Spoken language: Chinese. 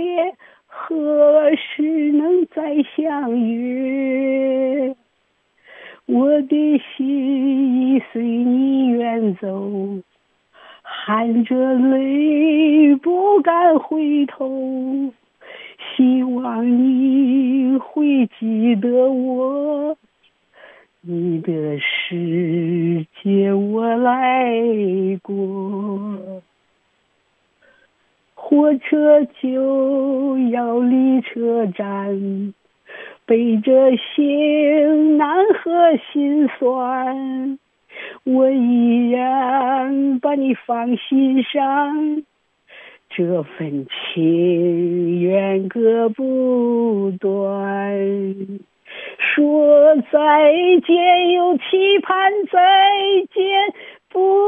别，何时能再相约？我的心已随你远走，含着泪不敢回头，希望你会记得我，你的世界我来过。火车就要离车站，背着行囊和心酸，我依然把你放心上，这份情缘割不断。说再见又期盼再见，不